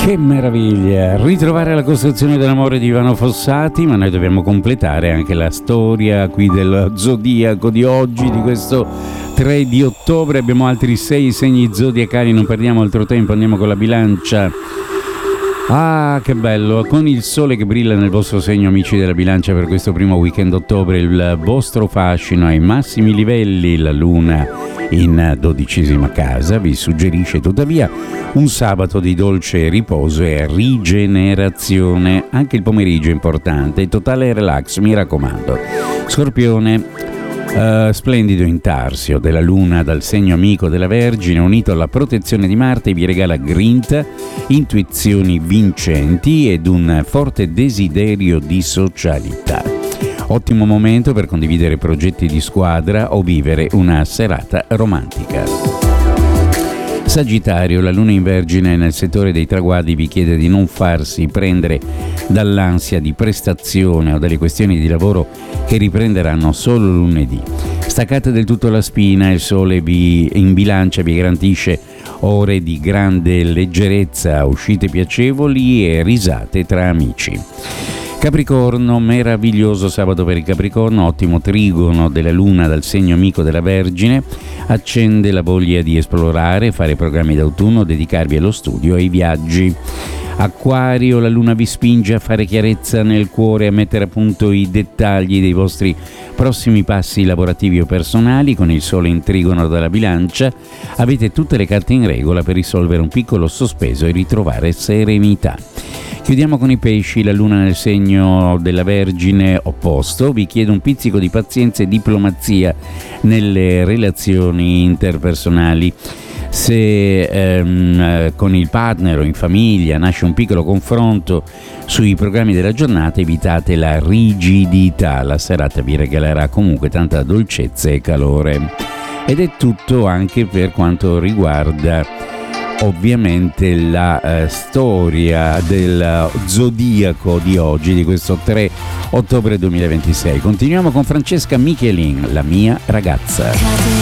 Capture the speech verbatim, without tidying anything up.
Che meraviglia ritrovare la costruzione dell'amore di Ivano Fossati, ma noi dobbiamo completare anche la storia qui del zodiaco di oggi, di questo tre di ottobre. Abbiamo altri sei segni zodiacali, non perdiamo altro tempo, andiamo con la bilancia. Ah, che bello, con il sole che brilla nel vostro segno, amici della bilancia, per questo primo weekend ottobre, il vostro fascino ai massimi livelli, la luna in dodicesima casa vi suggerisce tuttavia un sabato di dolce riposo e rigenerazione. Anche il pomeriggio è importante, totale relax, mi raccomando. Scorpione, Uh, splendido intarsio della luna dal segno amico della Vergine, unito alla protezione di Marte, vi regala grinta, intuizioni vincenti ed un forte desiderio di socialità. Ottimo momento per condividere progetti di squadra o vivere una serata romantica. Sagittario, la luna in Vergine nel settore dei traguardi vi chiede di non farsi prendere dall'ansia di prestazione o dalle questioni di lavoro che riprenderanno solo lunedì. Staccate del tutto la spina, il sole vi in bilancia vi garantisce ore di grande leggerezza, uscite piacevoli e risate tra amici. Capricorno, meraviglioso sabato per il Capricorno, ottimo trigono della luna dal segno amico della Vergine, accende la voglia di esplorare, fare programmi d'autunno, dedicarvi allo studio e ai viaggi. Acquario, la luna vi spinge a fare chiarezza nel cuore, a mettere a punto i dettagli dei vostri prossimi passi lavorativi o personali. Con il sole in trigono dalla bilancia avete tutte le carte in regola per risolvere un piccolo sospeso e ritrovare serenità. Chiudiamo con i pesci, la luna nel segno della Vergine opposto vi chiede un pizzico di pazienza e diplomazia nelle relazioni interpersonali. Se ehm, con il partner o in famiglia nasce un piccolo confronto sui programmi della giornata, evitate la rigidità, la serata vi regalerà comunque tanta dolcezza e calore. Ed è tutto anche per quanto riguarda ovviamente la eh, storia del zodiaco di oggi, di questo tre ottobre duemilaventisei. Continuiamo con Francesca Michelin, La mia ragazza.